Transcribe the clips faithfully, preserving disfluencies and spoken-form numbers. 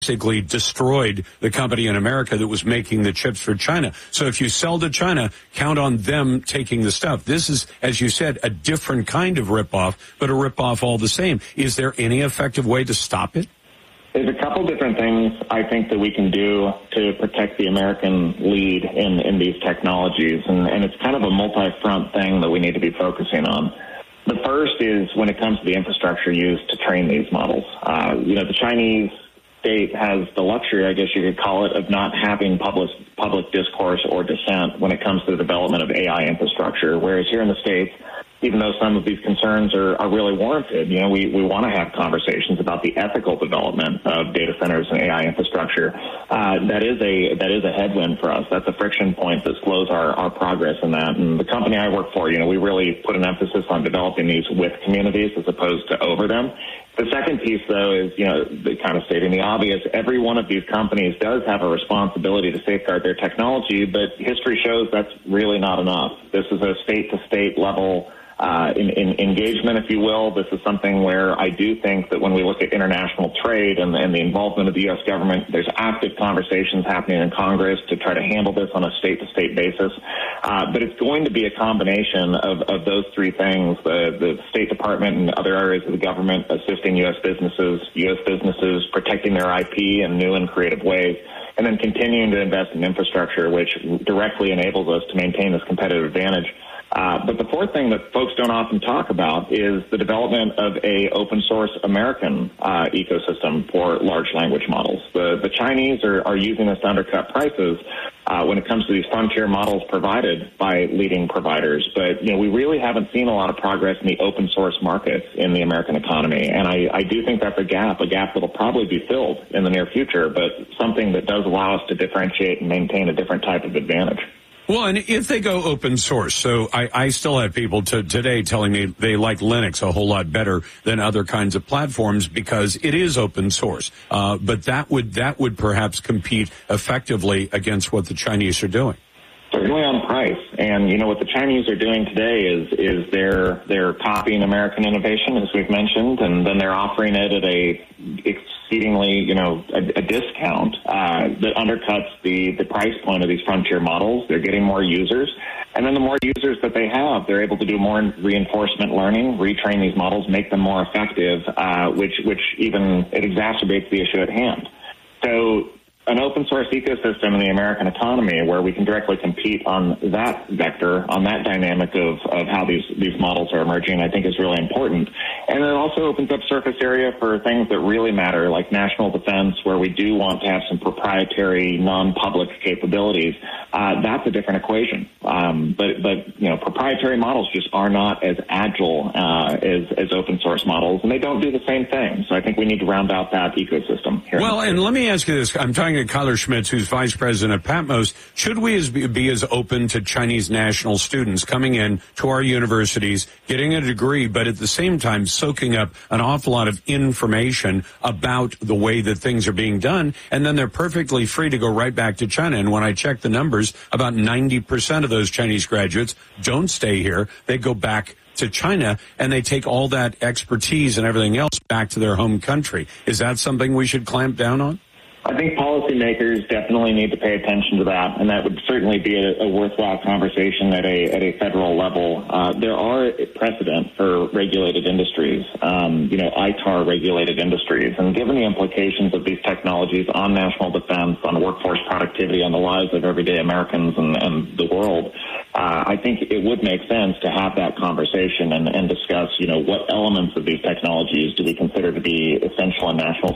basically destroyed the company in America that was making the chips for China. So if you sell to China, count on them taking the stuff. This is, as you said, a different kind of ripoff, but a ripoff all the same. Is there any effective way to stop it? There's a couple different things I think that we can do to protect the American lead in, in these technologies, and, and it's kind of a multi-front thing that we need to be focusing on. The first is when it comes to the infrastructure used to train these models. Uh, you know, the Chinese state has the luxury, I guess you could call it, of not having public public discourse or dissent when it comes to the development of A I infrastructure, whereas here in the States, even though some of these concerns are, are really warranted, you know, we, we want to have conversations about the ethical development of data centers and A I infrastructure. Uh, that is a that is a headwind for us. That's a friction point that slows our, our progress in that. And the company I work for, you know, we really put an emphasis on developing these with communities as opposed to over them. The second piece, though, is, you know, the kind of stating the obvious. Every one of these companies does have a responsibility to safeguard their technology, but history shows that's really not enough. This is a state-to-state level Uh, in, in engagement, if you will. This is something where I do think that when we look at international trade and, and the involvement of the U S government, there's active conversations happening in Congress to try to handle this on a state-to-state basis. Uh, but it's going to be a combination of, of those three things, the, the State Department and other areas of the government assisting U S businesses, U S businesses protecting their I P in new and creative ways, and then continuing to invest in infrastructure, which directly enables us to maintain this competitive advantage. Uh, but the fourth thing that folks don't often talk about is the development of a open source American uh, ecosystem for large language models. The, the Chinese are, are using this to undercut prices uh, when it comes to these frontier models provided by leading providers. But, you know, we really haven't seen a lot of progress in the open source markets in the American economy. And I, I do think that's a gap, a gap that will probably be filled in the near future, but something that does allow us to differentiate and maintain a different type of advantage. Well, and if they go open source, so I, I still have people to, today telling me they like Linux a whole lot better than other kinds of platforms because it is open source. Uh, but that would that would perhaps compete effectively against what the Chinese are doing. Certainly on price. And, you know, what the Chinese are doing today is is they're they're copying American innovation, as we've mentioned, and then they're offering it at a exceedingly, you know, a, a discount uh, that undercuts the, the price point of these frontier models. They're getting more users. And then the more users that they have, they're able to do more reinforcement learning, retrain these models, make them more effective, uh, which, which even it exacerbates the issue at hand. So an open source ecosystem in the American economy where we can directly compete on that vector, on that dynamic of, of how these, these models are emerging, I think is really important. And it also opens up surface area for things that really matter, like national defense, where we do want to have some proprietary, non-public capabilities. Uh, that's a different equation. Um, but, but, you know, proprietary models just are not as agile uh, as, as open source models, and they don't do the same thing. So I think we need to round out that ecosystem here. Well, and let me ask you this. I'm talking to Kyler Schmitz, who's vice president at Patmos. Should we as be, be as open to Chinese national students coming in to our universities, getting a degree, but at the same time soaking up an awful lot of information about the way that things are being done, and then they're perfectly free to go right back to China? And when I check the numbers, about ninety percent of those Chinese graduates don't stay here. They go back to China, and they take all that expertise and everything else back to their home country. Is that something we should clamp down on? I think policymakers definitely need to pay attention to that, and that would certainly be a, a worthwhile conversation at a at a federal level. Uh, there are a precedent for regulated industries, um, you know, I T A R regulated industries, and given the implications of these technologies on national defense, on workforce productivity, on the lives of everyday Americans and, and the world, uh, I think it would make sense to have that conversation and, and discuss, you know, what elements of these technologies do we consider to be essential in national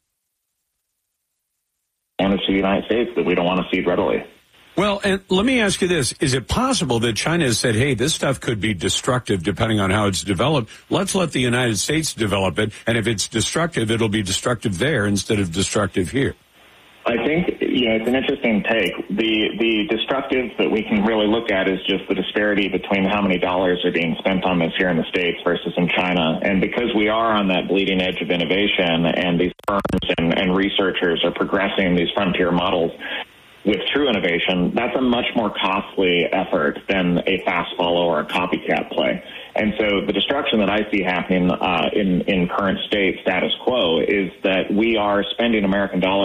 and to the United States that we don't want to cede readily. Well, and let me ask you this. Is it possible that China has said, hey, this stuff could be destructive depending on how it's developed. Let's let the United States develop it, and if it's destructive, it'll be destructive there instead of destructive here? I think, you know, it's an interesting take. The the destructive that we can really look at is just the disparity between how many dollars are being spent on this here in the States versus in China. And because we are on that bleeding edge of innovation and these firms and, and researchers are progressing these frontier models, with true innovation, that's a much more costly effort than a fast follow or a copycat play. And so the destruction that I see happening uh, in, in current state status quo is that we are spending American dollars